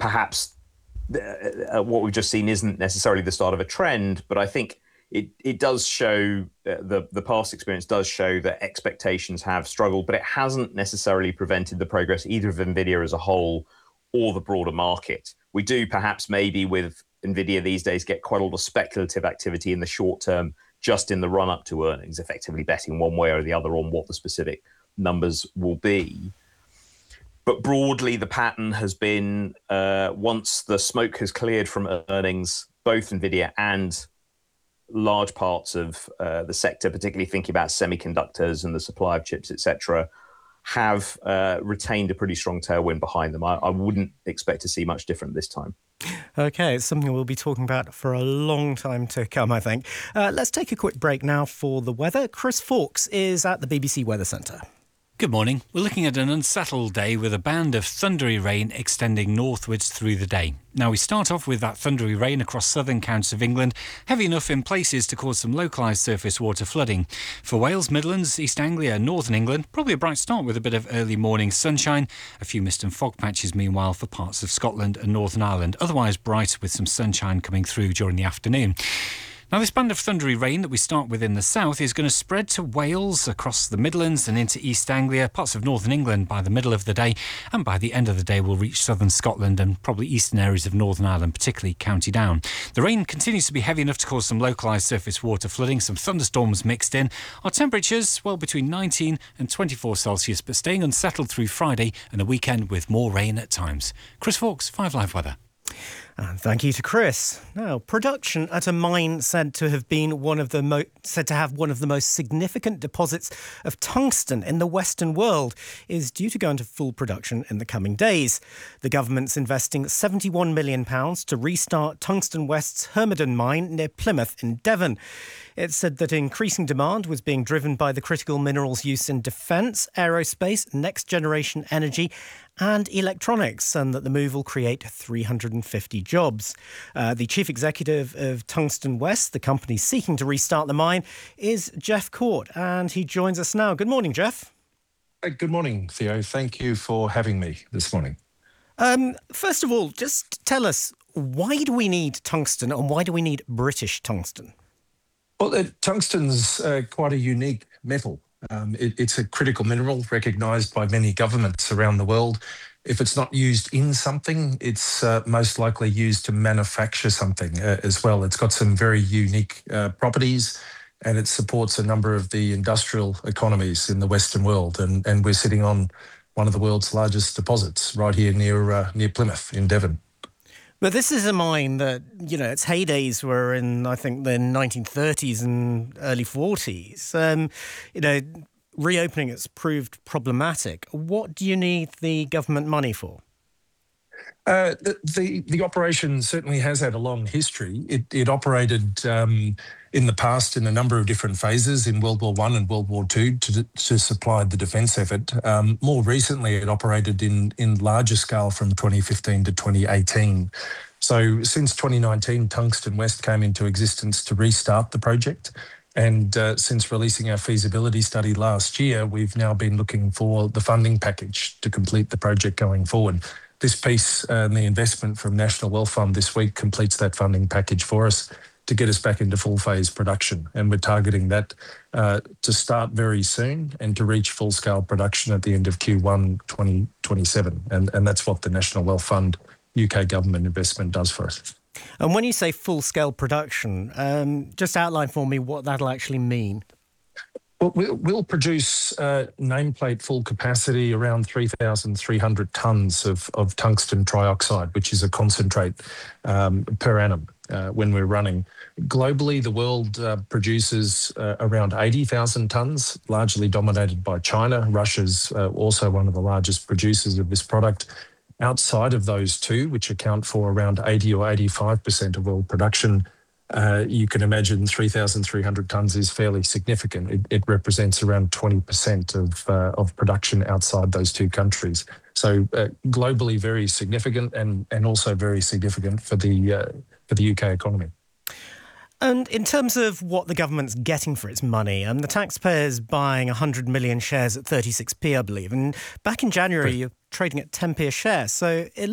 perhaps what we've just seen isn't necessarily the start of a trend, but I think it does show, the past experience does show that expectations have struggled, but it hasn't necessarily prevented the progress either of NVIDIA as a whole or the broader market. We do perhaps maybe with NVIDIA these days get quite a lot of speculative activity in the short term, just in the run up to earnings, effectively betting one way or the other on what the specific numbers will be. But broadly, the pattern has been once the smoke has cleared from earnings, both NVIDIA and large parts of the sector, particularly thinking about semiconductors and the supply of chips, etc., have retained a pretty strong tailwind behind them. I wouldn't expect to see much different this time. OK, it's something we'll be talking about for a long time to come, I think. Let's take a quick break now for the weather. Chris Fawkes is at the BBC Weather Centre. Good morning. We're looking at an unsettled day with a band of thundery rain extending northwards through the day. Now, we start off with that thundery rain across southern counties of England, heavy enough in places to cause some localised surface water flooding. For Wales, Midlands, East Anglia and northern England, probably a bright start with a bit of early morning sunshine. A few mist and fog patches, meanwhile, for parts of Scotland and Northern Ireland. Otherwise bright with some sunshine coming through during the afternoon. Now, this band of thundery rain that we start with in the south is going to spread to Wales, across the Midlands and into East Anglia, parts of northern England by the middle of the day, and by the end of the day will reach southern Scotland and probably eastern areas of Northern Ireland, particularly County Down. The rain continues to be heavy enough to cause some localised surface water flooding, some thunderstorms mixed in. Our temperatures, well, between 19 and 24 Celsius, but staying unsettled through Friday and the weekend with more rain at times. Chris Fawkes, 5 Live Weather. And thank you to Chris. Now, production at a mine said to have one of the most significant deposits of tungsten in the Western world is due to go into full production in the coming days. The government's investing £71 million to restart Tungsten West's Hermodon mine near Plymouth in Devon. It said that increasing demand was being driven by the critical minerals use in defence, aerospace, next-generation energy and electronics, and that the move will create 350 jobs. The chief executive of Tungsten West, the company seeking to restart the mine, is Jeff Court, and he joins us now. Good morning, Jeff. Good morning, Theo. Thank you for having me this morning. First of all, just tell us, why do we need tungsten and why do we need British tungsten? Well, tungsten's quite a unique metal. It's a critical mineral recognised by many governments around the world. If it's not used in something, it's most likely used to manufacture something as well. It's got some very unique properties, and it supports a number of the industrial economies in the Western world. And we're sitting on one of the world's largest deposits right here near Plymouth in Devon. But this is a mine that, its heydays were in, I think, the 1930s and early 40s. Reopening it's proved problematic. What do you need the government money for? The operation certainly has had a long history. It operated in the past in a number of different phases in World War I and World War II to supply the defence effort. More recently, it operated in larger scale from 2015 to 2018. So since 2019, Tungsten West came into existence to restart the project. And since releasing our feasibility study last year, we've now been looking for the funding package to complete the project going forward. This piece and the investment from National Wealth Fund this week completes that funding package for us to get us back into full phase production. And we're targeting that to start very soon and to reach full scale production at the end of Q1 2027. And that's what the National Wealth Fund UK government investment does for us. And when you say full scale production, just outline for me what that'll actually mean. Well, we'll produce nameplate full capacity around 3,300 tonnes of tungsten trioxide, which is a concentrate per annum when we're running. Globally, the world produces around 80,000 tonnes, largely dominated by China. Russia's also one of the largest producers of this product. Outside of those two, which account for around 80 or 85% of world production, you can imagine 3,300 tonnes is fairly significant. It represents around 20% of production outside those two countries. So globally very significant and also very significant for the UK economy. And in terms of what the government's getting for its money, the taxpayers buying 100 million shares at 36p, I believe. And back in January, you're trading at 10p a share. So it